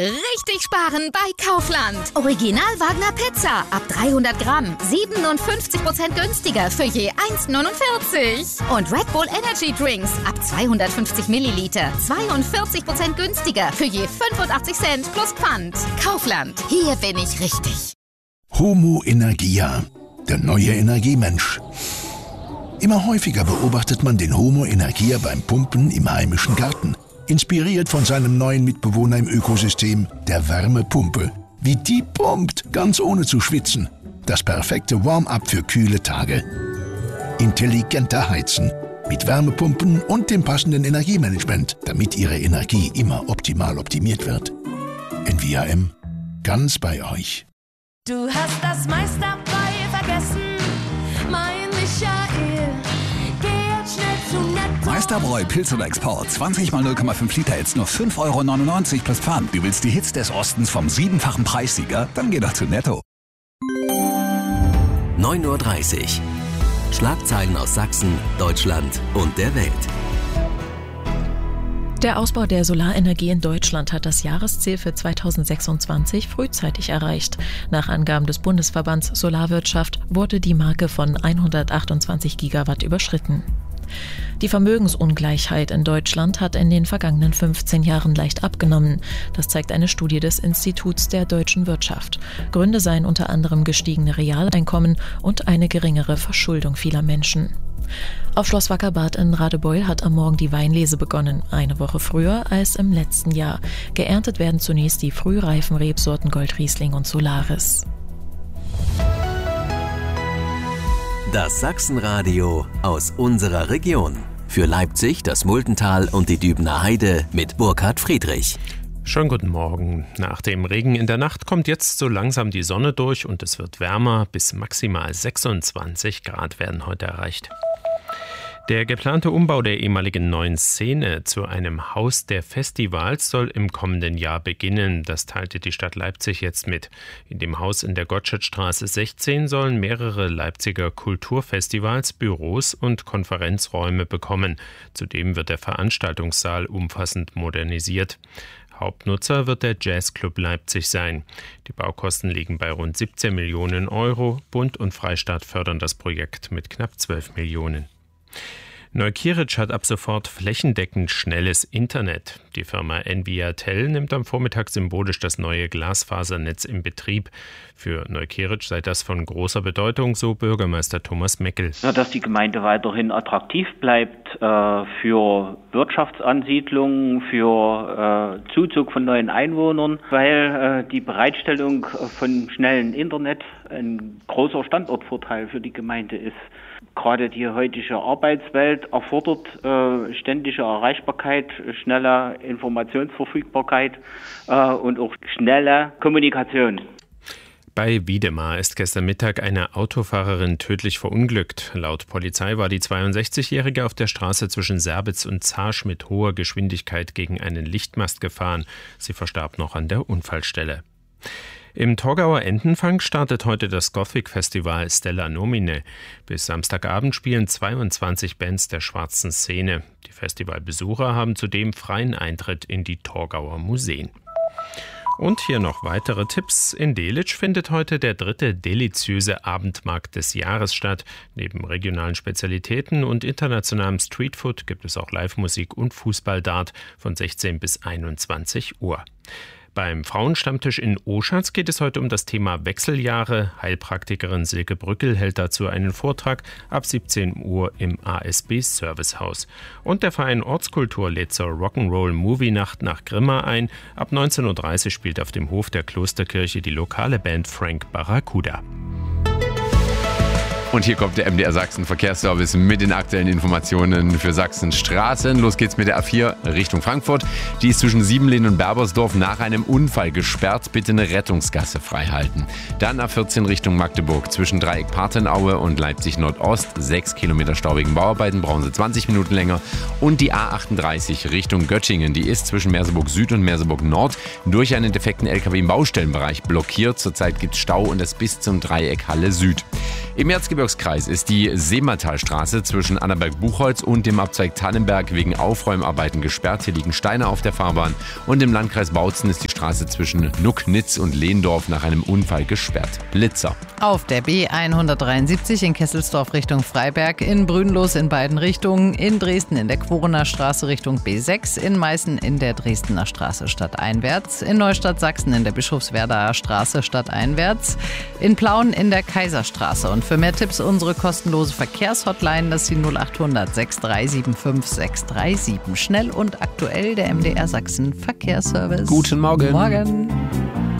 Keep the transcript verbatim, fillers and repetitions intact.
Richtig sparen bei Kaufland. Original Wagner Pizza ab dreihundert Gramm. siebenundfünfzig Prozent günstiger für je eins neunundvierzig. Und Red Bull Energy Drinks ab zweihundertfünfzig Milliliter. zweiundvierzig Prozent günstiger für je fünfundachtzig Cent plus Pfand. Kaufland. Hier bin ich richtig. Homo Energia. Der neue Energiemensch. Immer häufiger beobachtet man den Homo Energia beim Pumpen im heimischen Garten. Inspiriert von seinem neuen Mitbewohner im Ökosystem, der Wärmepumpe. Wie die pumpt, ganz ohne zu schwitzen. Das perfekte Warm-up für kühle Tage. Intelligenter Heizen. Mit Wärmepumpen und dem passenden Energiemanagement, damit Ihre Energie immer optimal optimiert wird. N V A M. Ganz bei euch. Du hast das meiste dabei vergessen, mein Michael. Geh jetzt schnell zu Netto. Meisterbräu Pilz oder Export. zwanzig mal null Komma fünf Liter, jetzt nur fünf Euro neunundneunzig plus Pfand. Du willst die Hits des Ostens vom siebenfachen Preissieger? Dann geh doch zu Netto. neun Uhr dreißig. Schlagzeilen aus Sachsen, Deutschland und der Welt. Der Ausbau der Solarenergie in Deutschland hat das Jahresziel für zweitausendsechsundzwanzig frühzeitig erreicht. Nach Angaben des Bundesverbands Solarwirtschaft wurde die Marke von hundertachtundzwanzig Gigawatt überschritten. Die Vermögensungleichheit in Deutschland hat in den vergangenen fünfzehn Jahren leicht abgenommen. Das zeigt eine Studie des Instituts der deutschen Wirtschaft. Gründe seien unter anderem gestiegene Realeinkommen und eine geringere Verschuldung vieler Menschen. Auf Schloss Wackerbad in Radebeul hat am Morgen die Weinlese begonnen, eine Woche früher als im letzten Jahr. Geerntet werden zunächst die frühreifen Rebsorten Goldriesling und Solaris. Das Sachsenradio aus unserer Region. Für Leipzig, das Muldental und die Dübener Heide mit Burkhard Friedrich. Schönen guten Morgen. Nach dem Regen in der Nacht kommt jetzt so langsam die Sonne durch und es wird wärmer. Bis maximal sechsundzwanzig Grad werden heute erreicht. Der geplante Umbau der ehemaligen Neuen Szene zu einem Haus der Festivals soll im kommenden Jahr beginnen. Das teilte die Stadt Leipzig jetzt mit. In dem Haus in der Gottschedstraße sechzehn sollen mehrere Leipziger Kulturfestivals, Büros und Konferenzräume bekommen. Zudem wird der Veranstaltungssaal umfassend modernisiert. Hauptnutzer wird der Jazzclub Leipzig sein. Die Baukosten liegen bei rund siebzehn Millionen Euro. Bund und Freistaat fördern das Projekt mit knapp zwölf Millionen. Neukirch hat ab sofort flächendeckend schnelles Internet. Die Firma Enviatel nimmt am Vormittag symbolisch das neue Glasfasernetz in Betrieb. Für Neukirch sei das von großer Bedeutung, so Bürgermeister Thomas Meckel. Ja, dass die Gemeinde weiterhin attraktiv bleibt äh, für Wirtschaftsansiedlungen, für äh, Zuzug von neuen Einwohnern, weil äh, die Bereitstellung von schnellem Internet ein großer Standortvorteil für die Gemeinde ist. Gerade die heutige Arbeitswelt erfordert äh, ständige Erreichbarkeit, schnelle Informationsverfügbarkeit äh, und auch schnelle Kommunikation. Bei Wiedemar ist gestern Mittag eine Autofahrerin tödlich verunglückt. Laut Polizei war die zweiundsechzigjährige auf der Straße zwischen Serbitz und Zarsch mit hoher Geschwindigkeit gegen einen Lichtmast gefahren. Sie verstarb noch an der Unfallstelle. Im Torgauer Entenfang startet heute das Gothic-Festival Stella Nomine. Bis Samstagabend spielen zweiundzwanzig Bands der schwarzen Szene. Die Festivalbesucher haben zudem freien Eintritt in die Torgauer Museen. Und hier noch weitere Tipps. In Delitzsch findet heute der dritte deliziöse Abendmarkt des Jahres statt. Neben regionalen Spezialitäten und internationalem Streetfood gibt es auch Live-Musik und Fußballdart von sechzehn bis einundzwanzig Uhr. Beim Frauenstammtisch in Oschatz geht es heute um das Thema Wechseljahre. Heilpraktikerin Silke Brückel hält dazu einen Vortrag ab siebzehn Uhr im A S B Servicehaus. Und der Verein Ortskultur lädt zur Rock'n'Roll Movie Nacht nach Grimma ein. Ab neunzehn Uhr dreißig spielt auf dem Hof der Klosterkirche die lokale Band Frank Barracuda. Und hier kommt der M D R Sachsen Verkehrsservice mit den aktuellen Informationen für Sachsens Straßen. Los geht's mit der A vier Richtung Frankfurt. Die ist zwischen Siebenlehn und Berbersdorf nach einem Unfall gesperrt. Bitte eine Rettungsgasse freihalten. Dann A vierzehn Richtung Magdeburg. Zwischen Dreieck Partenaue und Leipzig Nordost. Sechs Kilometer Stau wegen Bauarbeiten, brauchen Sie zwanzig Minuten länger. Und die A achtunddreißig Richtung Göttingen. Die ist zwischen Merseburg Süd und Merseburg Nord durch einen defekten L K W im Baustellenbereich blockiert. Zurzeit gibt's Stau und das bis zum Dreieck Halle Süd. Im Erzgebirgskreis ist die Seematalstraße zwischen Annaberg-Buchholz und dem Abzweig Tannenberg wegen Aufräumarbeiten gesperrt. Hier liegen Steine auf der Fahrbahn. Und im Landkreis Bautzen ist die Straße zwischen Nucknitz und Lehndorf nach einem Unfall gesperrt. Blitzer. Auf der B hundertdreiundsiebzig in Kesselsdorf Richtung Freiberg, in Brünnlos in beiden Richtungen, in Dresden in der Quorener Straße Richtung B sechs, in Meißen in der Dresdner Straße stadteinwärts, in Neustadt Sachsen in der Bischofswerdaer Straße stadteinwärts, in Plauen in der Kaiserstraße. Und für mehr Tipps unsere kostenlose Verkehrshotline, das ist die null acht hundert sechs drei sieben fünf sechs drei sieben. Schnell und aktuell der M D R Sachsen Verkehrsservice. Guten Morgen. Morgen.